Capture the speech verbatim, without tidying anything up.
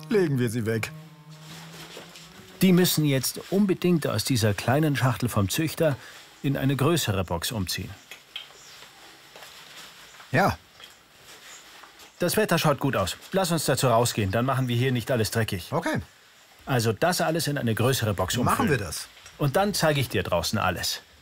Legen wir sie weg. Die müssen jetzt unbedingt aus dieser kleinen Schachtel vom Züchter in eine größere Box umziehen. Ja. Das Wetter schaut gut aus. Lass uns dazu rausgehen, dann machen wir hier nicht alles dreckig. Okay. Also das alles in eine größere Box umfüllen. Machen wir das. Und dann zeige ich dir draußen alles.